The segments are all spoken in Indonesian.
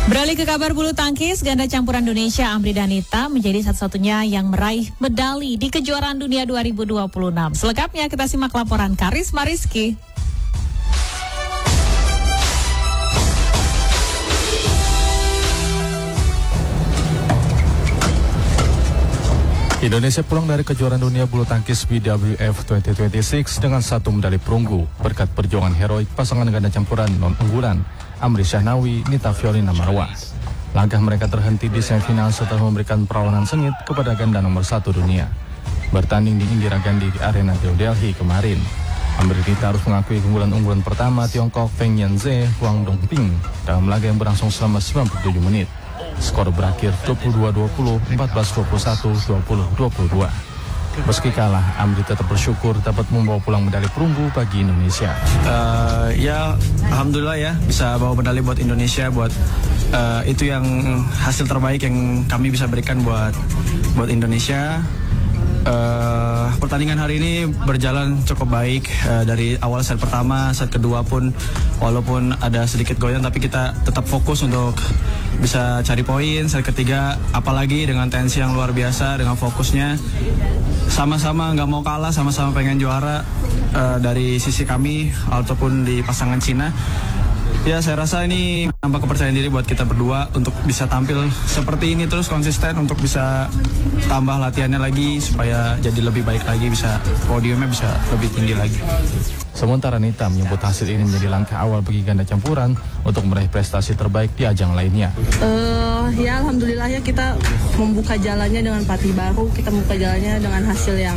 Beralih ke kabar bulu tangkis, ganda campuran Indonesia Amri Danita menjadi satu-satunya yang meraih medali di kejuaraan dunia 2026. Selengkapnya kita simak laporan Karisma Rizky. Indonesia pulang dari kejuaraan dunia bulu tangkis BWF 2026 dengan satu medali perunggu berkat perjuangan heroik pasangan ganda campuran non-unggulan Amri Syahnawi, Nita Fiorina Marwah. Langkah mereka terhenti di semifinal setelah memberikan perlawanan sengit kepada ganda nomor 1 dunia. Bertanding di Indira Gandhi di Arena New Delhi kemarin, Amri Nita harus mengakui keunggulan pertama Tiongkok Feng Yanze Huang Dongping dalam laga yang berlangsung selama 97 menit. Skor berakhir 22-20, 14-21, 20-22. Meski kalah, Amri tetap bersyukur dapat membawa pulang medali perunggu bagi Indonesia. Ya, alhamdulillah ya bisa bawa medali buat Indonesia, itu yang hasil terbaik yang kami bisa berikan buat Indonesia. Pertandingan hari ini berjalan cukup baik dari awal set pertama, set kedua pun walaupun ada sedikit goyang tapi kita tetap fokus untuk bisa cari poin. Set ketiga apalagi dengan tensi yang luar biasa, dengan fokusnya sama-sama nggak mau kalah, sama-sama pengen juara dari sisi kami ataupun di pasangan Cina. Ya, saya rasa ini nambah kepercayaan diri buat kita berdua untuk bisa tampil seperti ini terus konsisten, untuk bisa tambah latihannya lagi supaya jadi lebih baik lagi, bisa podiumnya bisa lebih tinggi lagi. Sementara Nita menyebut hasil ini menjadi langkah awal bagi ganda campuran untuk meraih prestasi terbaik di ajang lainnya. Ya alhamdulillah ya, kita membuka jalannya dengan pelatih baru, kita membuka jalannya dengan hasil yang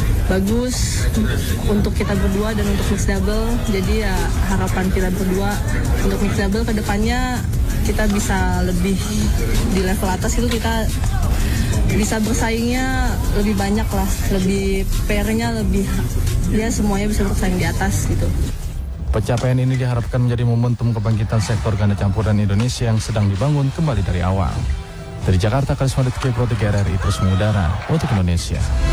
bagus untuk kita berdua dan untuk mixed double. Jadi ya harapan kita berdua untuk mixed double ke depannya kita bisa lebih di level atas, itu kita bisa bersaingnya lebih banyak lah, lebih pairnya lebih, ya semuanya bisa bersaing di atas gitu. Pencapaian ini diharapkan menjadi momentum kebangkitan sektor ganda campuran Indonesia yang sedang dibangun kembali dari awal. Dari Jakarta, Karisma Rizky, Pro 3 RRI terus mengudara untuk Indonesia.